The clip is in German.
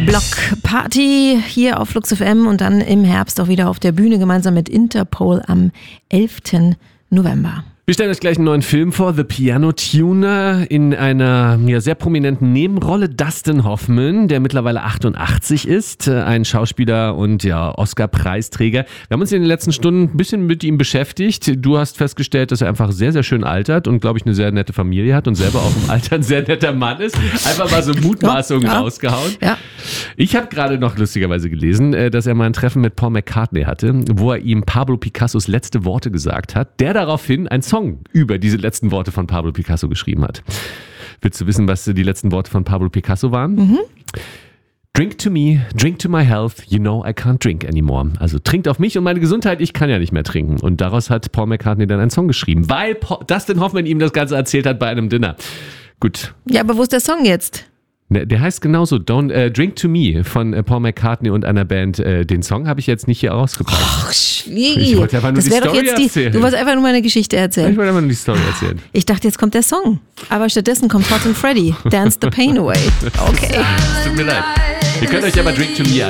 Block Party hier auf Flux FM und dann im Herbst auch wieder auf der Bühne gemeinsam mit Interpol am 11. November. Wir stellen euch gleich einen neuen Film vor, The Piano Tuner, in einer sehr prominenten Nebenrolle Dustin Hoffman, der mittlerweile 88 ist, ein Schauspieler und Oscar-Preisträger. Wir haben uns in den letzten Stunden ein bisschen mit ihm beschäftigt. Du hast festgestellt, dass er einfach sehr, sehr schön altert und, glaube ich, eine sehr nette Familie hat und selber auch im Alter ein sehr netter Mann ist. Einfach mal so Mutmaßungen rausgehauen. Ja. Ich habe gerade noch lustigerweise gelesen, dass er mal ein Treffen mit Paul McCartney hatte, wo er ihm Pablo Picassos letzte Worte gesagt hat, der daraufhin ein Song über diese letzten Worte von Pablo Picasso geschrieben hat. Willst du wissen, was die letzten Worte von Pablo Picasso waren? Mhm. Drink to me, drink to my health, you know I can't drink anymore. Also trinkt auf mich und meine Gesundheit, ich kann ja nicht mehr trinken. Und daraus hat Paul McCartney dann einen Song geschrieben, weil Dustin Hoffman ihm das Ganze erzählt hat bei einem Dinner. Gut. Ja, aber wo ist der Song jetzt? Der heißt genauso, Don't Drink to Me von Paul McCartney und einer Band. Den Song habe ich jetzt nicht hier rausgebracht. Ach, schwierig. Ich wollte einfach nur die Story erzählen. Du wolltest einfach nur meine Geschichte erzählen. Ich wollte einfach nur die Story erzählen. Ich dachte, jetzt kommt der Song. Aber stattdessen kommt Hot and Freddy, Dance the Pain Away. Okay. Es tut mir leid. Ihr könnt euch aber Drink to Me